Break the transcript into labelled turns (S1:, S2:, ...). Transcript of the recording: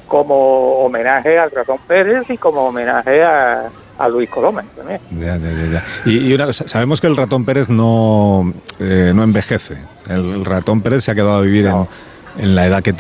S1: como homenaje al Ratón Pérez y como homenaje a Luis Coloma también.
S2: Ya. Y una cosa, sabemos que el Ratón Pérez no envejece. El Ratón Pérez se ha quedado a vivir en la edad que